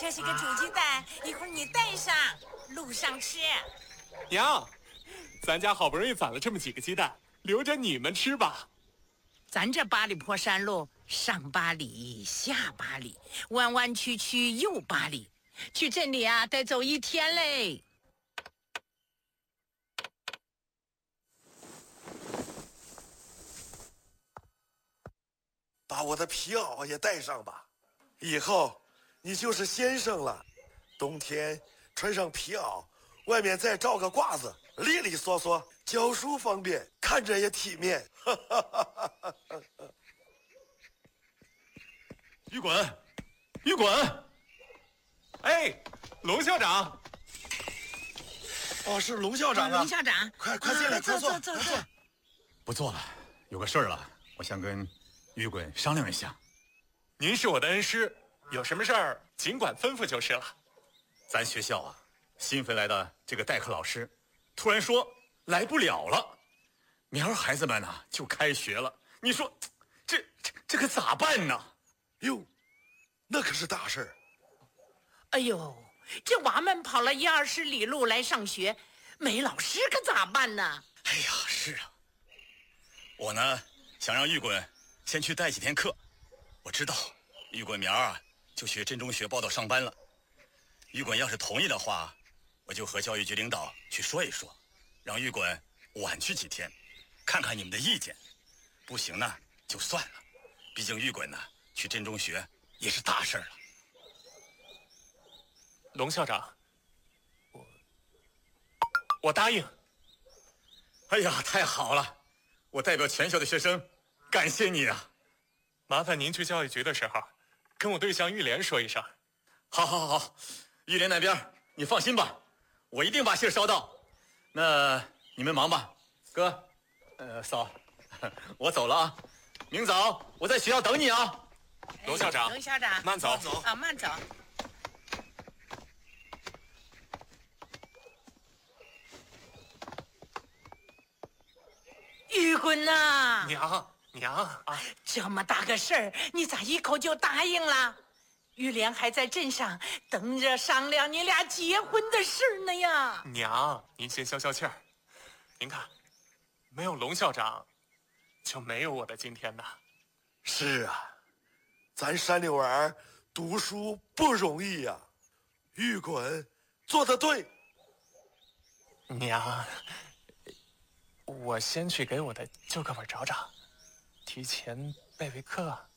这是个煮鸡蛋，一会儿你带上，路上吃。 娘，咱家好不容易攒了这么几个鸡蛋，留着你们吃吧。 咱这八里坡山路，上8里，下8里，弯弯曲曲又8里，去镇里啊得走1天嘞。 把我的皮袄也带上吧，以后你就是先生了。冬天穿上皮袄，外面再罩个褂子，利利索索，教书方便，看着也体面。 于滚，于滚！ 哎，龙校长。 哦，是龙校长啊！ 龙校长， 快进来，快坐， 坐。 不做了，有个事儿了，我想跟于滚商量一下。 您是我的恩师，有什么事儿尽管吩咐就是了。 咱学校啊，新飞来的这个代课老师，突然说来不了了，明儿孩子们呢就开学了。你说，这可咋办呢？ 哟，那可是大事儿。 哎呦，这娃们跑了10-20里路来上学，没老师可咋办呢？ 哎呀，是啊，我呢想让玉滚先去带几天课。我知道玉滚明儿啊就去镇中学报到上班了。玉滚要是同意的话，我就和教育局领导去说一说，让玉滚晚去几天，看看你们的意见。不行呢就算了，毕竟玉滚呢去镇中学也是大事了。 龙校长，我答应。 哎呀，太好了！我代表全校的学生感谢你啊！ 麻烦您去教育局的时候，跟我对象玉莲说一声。 好，玉莲那边你放心吧，我一定把信捎到。那你们忙吧，哥，嫂，我走了啊，明早我在学校等你啊。 龙校长， 龙校长， 慢走啊，慢走。玉滚呐， 娘啊！ 这么大个事儿，你咋一口就答应了？玉莲还在镇上等着商量你俩结婚的事呢呀。 娘，您先消消气儿。您看，没有龙校长，就没有我的今天呐。 是啊，咱山里娃儿读书不容易呀。玉滚做得对。 娘，我先去给我的旧课本找找，提前备课。